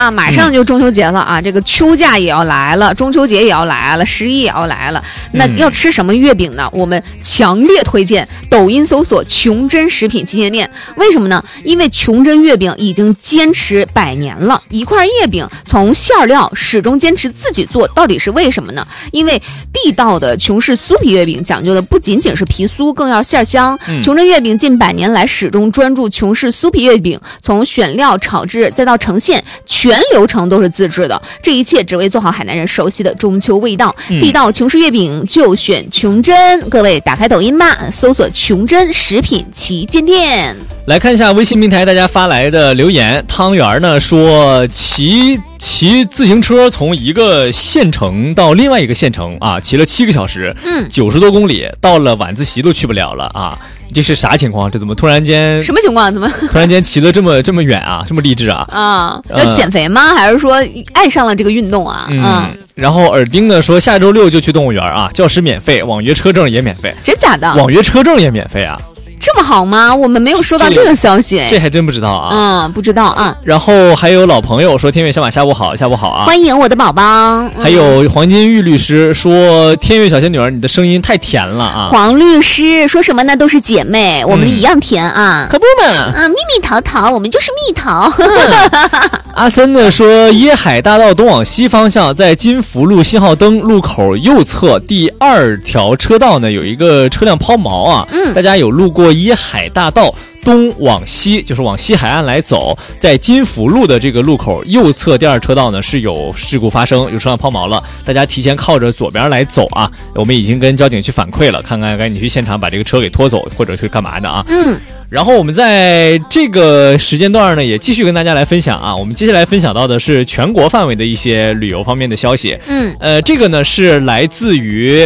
啊，马上就中秋节了啊，这个秋假也要来了，中秋节也要来了，11也要来了。那要吃什么月饼呢？我们强烈推荐抖音搜索琼珍食品旗舰店。为什么呢？因为琼珍月饼已经坚持100年了，一块月饼从馅料始终坚持自己做，到底是为什么呢？因为地道的琼氏酥皮月饼讲究的不仅仅是皮酥，更要馅香。琼珍月饼近100年来始终专注琼氏酥皮月饼，从选料、炒制再到呈现，全流程都是自制的，这一切只为做好海南人熟悉的中秋味道。地道琼氏月饼就选琼珍，各位打开抖音吧，搜索琼珍食品旗舰店。 来看一下微信平台大家发来的留言，汤圆呢说骑自行车从一个县城到另外一个县城啊，骑了7个小时，90多公里，到了晚自习都去不了了啊。这是啥情况？这怎么突然间？ 什么情况？怎么突然间骑得这么远啊？这么励志啊？ 啊，要减肥吗？还是说爱上了这个运动啊？ 然后耳钉呢说下周6就去动物园啊，教师免费，网约车证也免费。 真假的？ 网约车证也免费啊？ 这么好吗？我们没有收到这个消息， 这还真不知道啊。 不知道啊。 然后还有老朋友说天悦小马下午好啊， 欢迎我的宝宝。 还有黄金玉律师说天悦小仙女儿，你的声音太甜了啊。 黄律师说什么呢？都是姐妹，我们一样甜啊。 可不嘛。 蜜蜜桃桃，我们就是蜜桃。 阿森呢说椰海大道东往西方向，在金福路信号灯路口右侧第2条车道呢有一个车辆抛锚啊。大家有路过椰海大道东往西，就是往西海岸来走，在金福路的这个路口右侧第2车道呢是有事故发生，有车辆抛锚了，大家提前靠着左边来走啊。我们已经跟交警去反馈了，看看赶紧去现场把这个车给拖走，或者是干嘛的啊。然后我们在这个时间段呢也继续跟大家来分享啊，我们接下来分享到的是全国范围的一些旅游方面的消息。这个呢是来自于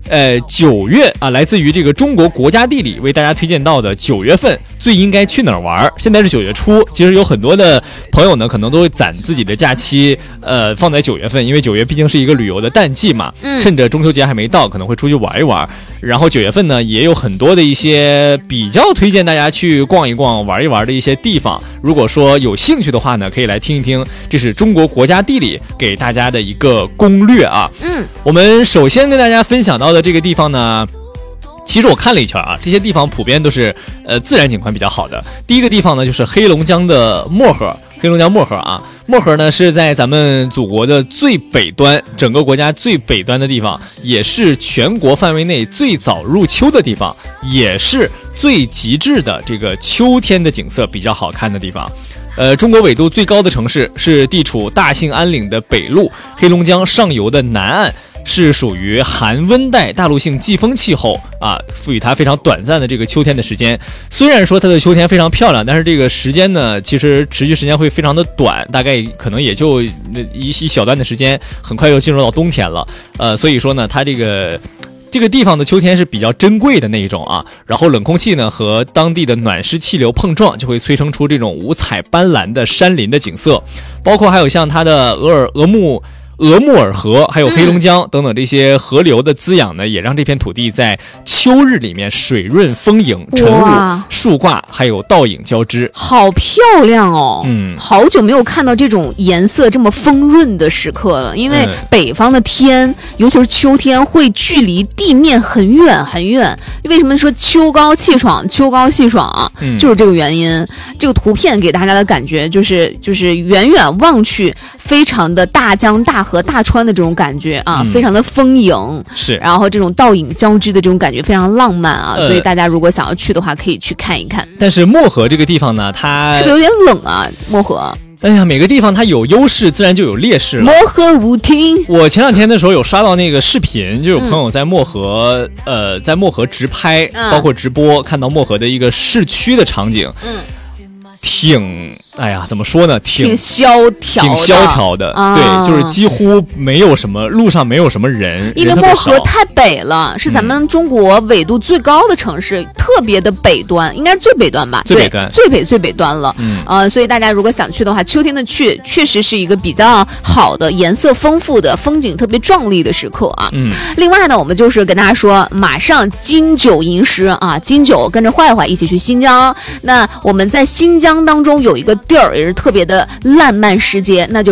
9月啊，来自于这个中国国家地理为大家推荐到的9月份最应该去哪儿玩。现在是9月初，其实有很多的朋友呢可能都会攒自己的假期放在9月份，因为9月毕竟是一个旅游的淡季嘛，趁着中秋节还没到可能会出去玩一玩。然后9月份呢也有很多的一些比较推荐大家去逛一逛玩一玩的一些地方，如果说有兴趣的话呢可以来听一听，这是中国国家地理给大家的一个攻略啊。我们首先跟大家分享到的这个地方呢，其实我看了一圈啊，这些地方普遍都是自然景观比较好的。第一个地方呢就是黑龙江的漠河，黑龙江漠河啊。漠河呢是在咱们祖国的最北端，整个国家最北端的地方，也是全国范围内最早入秋的地方，也是最极致的这个秋天的景色比较好看的地方。中国纬度最高的城市是地处大兴安岭的北麓，黑龙江上游的南岸是属于寒温带大陆性季风气候啊，赋予它非常短暂的这个秋天的时间。虽然说它的秋天非常漂亮，但是这个时间呢，其实持续时间会非常的短，大概可能也就一小段的时间，很快又进入到冬天了。所以说呢，它这个地方的秋天是比较珍贵的那一种啊，然后冷空气呢和当地的暖湿气流碰撞，就会催生出这种五彩斑斓的山林的景色，包括还有像它的额木尔河还有黑龙江等等这些河流的滋养呢，也让这片土地在秋日里面水润丰盈，晨雾树挂还有倒影交织， 好漂亮哦。好久没有看到这种颜色这么丰润的时刻了，因为北方的天尤其是秋天会距离地面很远很远。为什么说秋高气爽啊？就是这个原因。这个图片给大家的感觉就是远远望去非常的大江大河大川的这种感觉啊，非常的丰盈， 是， 然后这种倒影交织的这种感觉非常浪漫啊，所以大家如果想要去的话可以去看一看。 但是漠河这个地方呢，它是不是有点冷啊？漠河哎呀，每个地方它有优势自然就有劣势了。 漠河舞厅， 我前2天的时候有刷到那个视频，就有朋友在漠河直拍，包括直播，看到漠河的一个市区的场景，哎呀，怎么说呢？挺萧条的，对，就是几乎没有什么，路上没有什么人， 因为漠河太北了，是咱们中国纬度最高的城市，特别的北端，应该是最北端吧？ 最北端， 最北端了。所以大家如果想去的话，秋天的去确实是一个比较好的、颜色丰富的、风景特别壮丽的时刻啊。另外呢，我们就是跟大家说，马上金九银十啊，金九跟着坏坏一起去新疆。那我们在新疆当中有一个地儿也是特别的烂漫时节，那就